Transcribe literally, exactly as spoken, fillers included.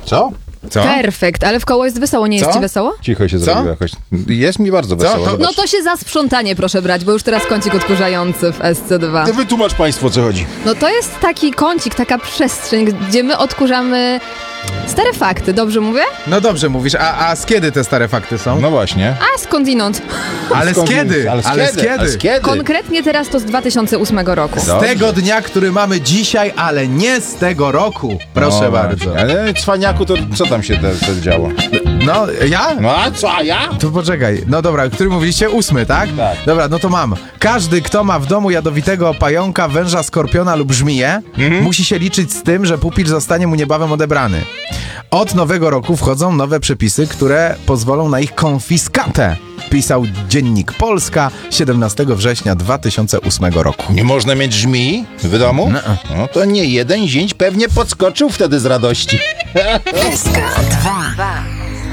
Co? Co? Perfekt, ale w koło jest wesoło, nie jest Co? ci wesoło? Cicho się Co? zrobiło jakoś. Jest mi bardzo wesoło. To- No to się za sprzątanie proszę brać, bo już teraz kącik odkurzający w S C dwa. To wytłumacz państwu, o co chodzi. No to jest taki kącik, taka przestrzeń, gdzie my odkurzamy stare fakty, dobrze mówię? No dobrze mówisz, a, a z kiedy te stare fakty są? No właśnie. A skądinąd? Ale z Skąd- kiedy? Ale z Ale z kiedy? Ale z kiedy? kiedy? Konkretnie teraz to z dwa tysiące ósmego roku. Z Dobrze. tego dnia, który mamy dzisiaj, ale nie z tego roku. Proszę No bardzo. właśnie. Ale cwaniaku, to co tam się te, te działo? No, ja? No a co, a ja? To poczekaj. No dobra, który mówiliście? Ósmy, tak? Tak. Dobra, no to mam. Każdy, kto ma w domu jadowitego pająka, węża, skorpiona lub żmiję, Mhm. musi się liczyć z tym, że pupil zostanie mu niebawem odebrany. Od nowego roku wchodzą nowe przepisy, które pozwolą na ich konfiskatę. Pisał Dziennik Polska siedemnastego września dwa tysiące ósmego roku. Nie można mieć żmii w domu? No. No to nie jeden zięć pewnie podskoczył wtedy z radości. S K dwa.